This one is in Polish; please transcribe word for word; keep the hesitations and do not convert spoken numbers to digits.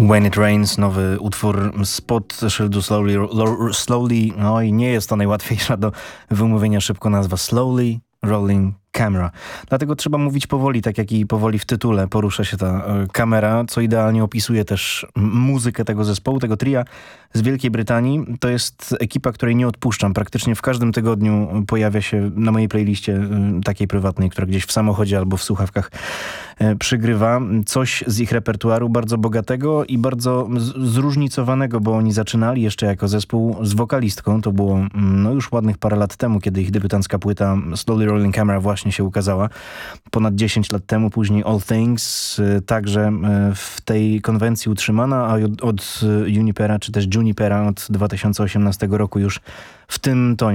When It Rains, nowy utwór spod szyldu Slowly, Slowly, no i nie jest to najłatwiejsza do wymówienia szybko nazwa, Slowly Rolling Camera. Dlatego trzeba mówić powoli, tak jak i powoli w tytule porusza się ta y, kamera, co idealnie opisuje też muzykę tego zespołu, tego tria z Wielkiej Brytanii. To jest ekipa, której nie odpuszczam. Praktycznie w każdym tygodniu pojawia się na mojej playliście y, takiej prywatnej, która gdzieś w samochodzie albo w słuchawkach y, przygrywa. Coś z ich repertuaru bardzo bogatego i bardzo z- zróżnicowanego, bo oni zaczynali jeszcze jako zespół z wokalistką. To było no, już ładnych parę lat temu, kiedy ich debiutancka płyta Slowly Rolling Camera właśnie się ukazała. Ponad dziesięć lat temu, później All Things, także w tej konwencji utrzymana, a od, od Junipera, czy też Junipera od dwa tysiące osiemnastego roku już w tym tonie.